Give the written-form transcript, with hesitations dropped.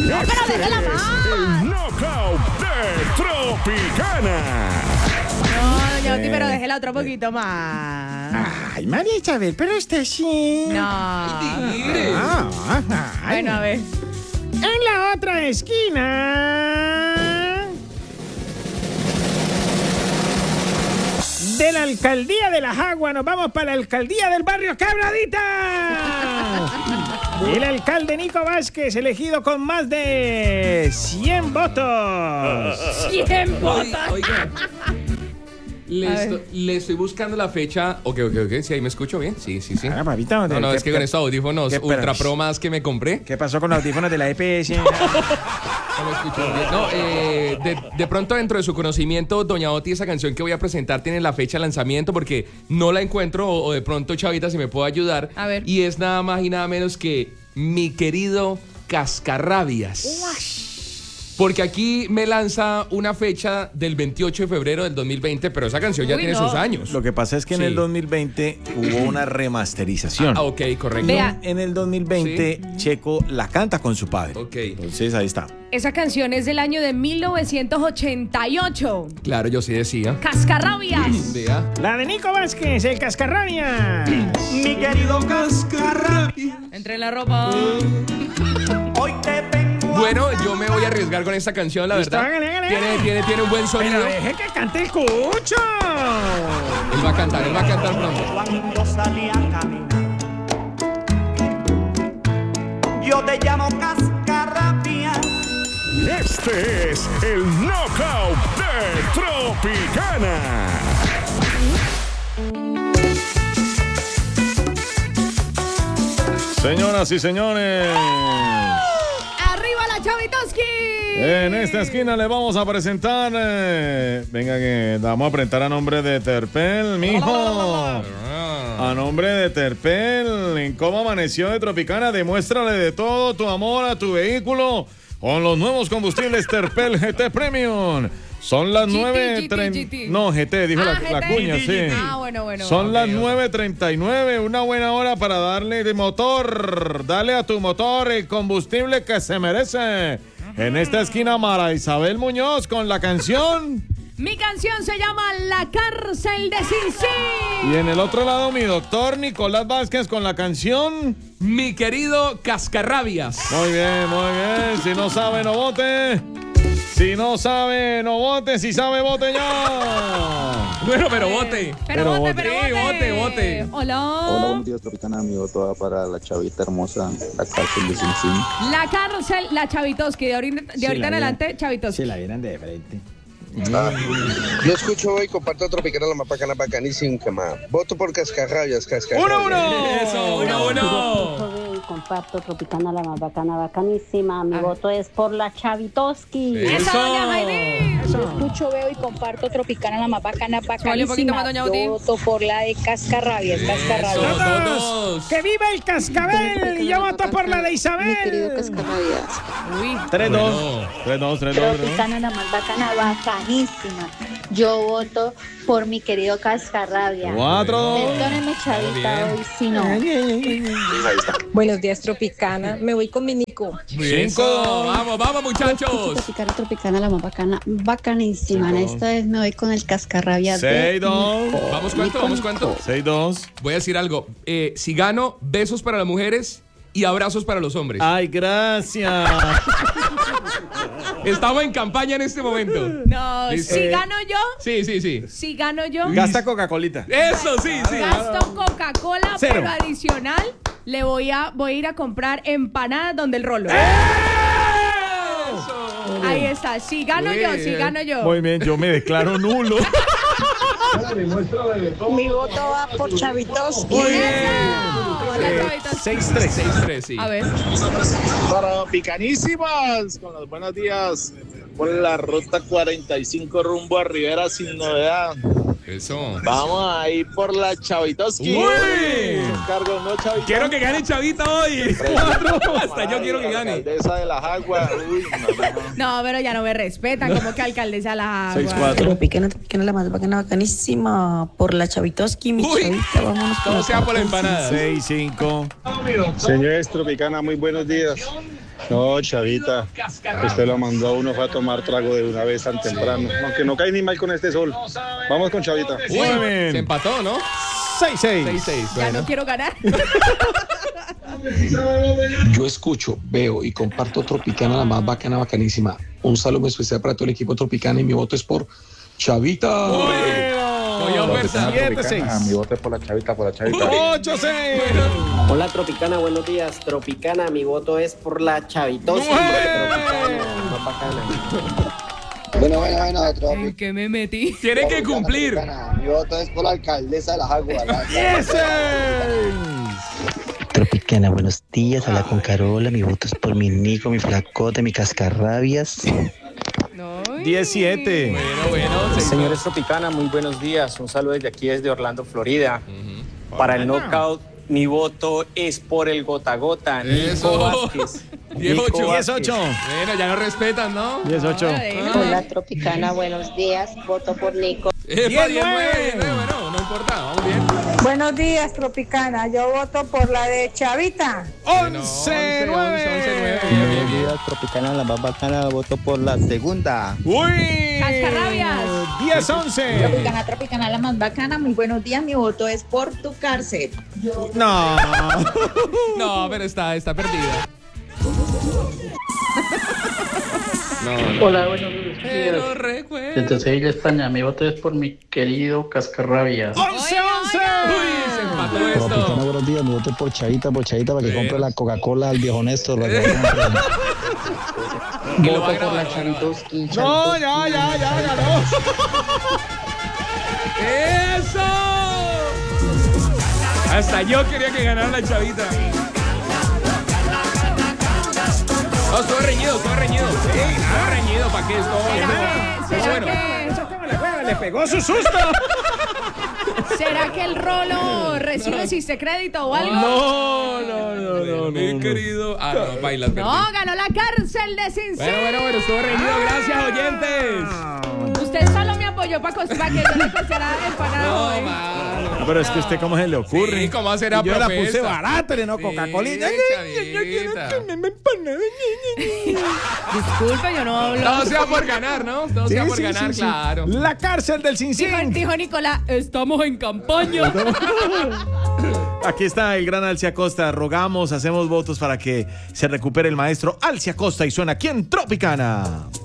No, pero déjala más. El knockout de Tropicana. No, doña Oti, pero déjela otro poquito más. Ay, María Isabel, pero sí. No. Ay. Bueno, a ver. En la otra esquina de la alcaldía de La Jagua nos vamos para la alcaldía del barrio Quebradita. El alcalde Nico Vázquez, elegido con más de 100 votos. 100 votos. Oiga. Le estoy buscando la fecha. Ok. Sí, ahí me escucho bien. Sí. Ah, papita, No, es que con estos audífonos ¿qué, Ultra Pro más que me compré. ¿Qué pasó con los audífonos de la EPS? No me escucho bien. No, de pronto dentro de su conocimiento, doña Oti, esa canción que voy a presentar tiene la fecha de lanzamiento porque no la encuentro o de pronto Chavita si me puede ayudar. A ver. Y es nada más y nada menos que Mi Querido Cascarrabias. Porque aquí me lanza una fecha del 28 de febrero del 2020, pero esa canción ya tiene sus años. Lo que pasa es que en Sí. el 2020 hubo una remasterización. Ok, correcto. Vea. En el 2020, Checo la canta con su padre. Ok. Entonces, ahí está. Esa canción es del año de 1988. Claro, yo sí decía. Cascarrabias. Vea. La de Nico Vázquez, el Cascarrabia. Mi querido Cascarrabias, Entre la ropa. hoy te vengo a Bueno, yo me voy a arriesgar con esta canción, la Listo, verdad. hágale. Tiene un buen sonido. Pero deje que cante el cucho. Él va a cantar pronto. cuando salí a caminar. Yo te llamo Cascarrabias. Este es el knockout de Tropicana. Señoras y señores, ¡Arriba la Chavitoski! en esta esquina le vamos a presentar. Venga, que vamos a presentar a nombre de Terpel, mijo. A nombre de Terpel, ¿cómo amaneció de Tropicana? Demuéstrale de todo tu amor a tu vehículo con los nuevos combustibles Terpel GT Premium. Son las 9:30. GT. No, GT, dijo la GT. cuña, sí. Ah, bueno. Son las 9:39, una buena hora para darle de motor. Dale a tu motor el combustible que se merece. En esta esquina, Mara Isabel Muñoz con la canción. Mi canción se llama La Cárcel de Sin Y en el otro lado, mi doctor Nicolás Vázquez con la canción. Mi Querido Cascarrabias. Muy bien, muy bien. Si no sabe, no vote. Si no sabe, no vote. Si sabe, vote ya. Bueno, pero vote. Pero vote. Sí, vote. Hola. Hola, buenos días, Tropicana. Mi voto va para la chavita hermosa, la cárcel de Sin Sin. La Cárcel, la Chavitoski. De ahorita en adelante, Chavitoski. Si la vieran de frente. Yo escucho hoy, comparto Tropicana, la más bacana, bacanísima. Voto por Cascarrabias. 1-1. Eso, 1-1. Y comparto Tropicana, la más bacana, bacanísima. Mi voto es por la Chavitoski. ¡Eso, doña Jaime! Yo escucho, veo y comparto Tropicana, la más bacana, Súbale un poquito más, bacanísima. doña Oti. Yo voto por la de Cascarrabias. Cascarrabias. Todos. ¡Que viva el cascabel! Y yo voto por la de Mi querido Isabel. Cascarrabias. Uy. 3-2. 3-2. Tropicana, la más bacana, bacanísima. Yo voto por mi querido Cascarrabias. 4-2. Perdóneme, Chavita, hoy si no. Buenos días, Tropicana. Me voy con mi Nico. Eso. Vamos, muchachos. Tropicana, la más bacana, bacanísima. Esta vez me voy con el Cascarrabias. 6-2. ¿Vamos cuánto? 6-2. Voy a decir algo. Si gano, besos para las mujeres y abrazos para los hombres. Ay, gracias. Estamos en campaña en este momento. No, Listo. si gano yo, Sí. si gano yo, Gasta Coca-Colita. Eso, sí. gasto Coca-Cola, Cero. pero adicional le voy a ir a comprar empanadas donde el rolo. Ahí está. Si gano yo. Muy bien, yo me declaro nulo. Mi voto va por Chavitoski. Muy bien. Hola, Chavitoski. 6-3. 6-3, sí. A ver. Para picanísimas, con los buenos días, por la ruta 45 rumbo a Rivera sin novedad. Eso. Vamos a ir por la Chavitoski. ¡Uy! Cargo, no, Chavita. Quiero que gane Chavita hoy. 4. Hasta yo quiero que gane. Alcaldesa de las aguas. Uy, No, pero ya no me respetan, como que alcaldesa la agua. 6-4. Tropicana, la más bacana, bacanísima. Por la Chavitoski, mi Uy. Chavita. Vámonos con Todo sea por la empanada. 6-5. Señores Tropicana, muy buenos días. No, Chavita, usted lo mandó a uno, fue a tomar trago de una vez tan temprano. Aunque no cae ni mal con este sol. Vamos con Chavita. Uy, se empató, ¿no? 6-6. 6-6. Ya Bueno. no quiero ganar. Yo escucho, veo y comparto Tropicana, la más bacana, bacanísima. Un saludo especial para todo el equipo Tropicana y mi voto es por Chavita. Cogió fuerza. 7-6. Mi voto es por la Chavita, 8-6. Hola Tropicana, buenos días. Tropicana, mi voto es por la Chavitosa. Tropicana, más bacana. Bueno, Tropi. ¿En qué me metí? Tiene que cumplir. Mi voto es por la alcaldesa de las Aguas. Tropicana, buenos días. Habla con Carola. Mi voto es por mi Nico, mi flacote, mi cascarrabias. 17. Bueno. Señores Tropicana, muy buenos días. Un saludo desde aquí, desde Orlando, Florida. Para el knockout, mi voto es por el gota a gota, Nico Vázquez. 18. Bueno, ya no respetan, ¿no? 18. Hola Tropicana, buenos días. Voto por Nico. 19. Bueno, no importa, vamos bien. Buenos días, Tropicana. Yo voto por la de Chavita. 11-9. Buenos días, Tropicana, la más bacana, voto por la segunda. Uy. Cascarrabias. 10-11. Tropicana, la más bacana. Muy buenos días. Mi voto es por tu cárcel. No. No, pero está perdida. Hola, buenos días. Pero recuerdo. Desde Sevilla, España, mi voto es por mi querido Cascarrabias. 11-11. Uy, se empató esto. Buenos días, mi voto es por Chavita, para que compre la Coca-Cola al viejo Néstor. Y lo va a grabar. Chavitoski. No, ya no. ¡Eso! Hasta yo quería que ganara la Chavita. No, estuvo reñido. Sí, estuvo reñido, ¿para qué esto? Le pegó su susto. ¿Será que el rolo recibe crédito o algo? No. Mi querido. No, bailas, No, ganó la cárcel de Sin City. Bueno, estuvo reñido. Gracias, oyentes. Usted solo me apoyó para que yo le costara empanada hoy. No, pero es que usted, ¿cómo se le ocurre? Sí, ¿cómo será, Yo la profesa? puse barata, no Coca-Cola. Disculpe, yo no hablo. Todo sea por ganar, ¿no? Todo sea por ganar, claro. La cárcel del Sin City. Dijo Nicolás, estamos en campaña. Aquí está el gran Alcia Costa. Rogamos, hacemos votos para que se recupere el maestro Alcia Costa y suena aquí en Tropicana.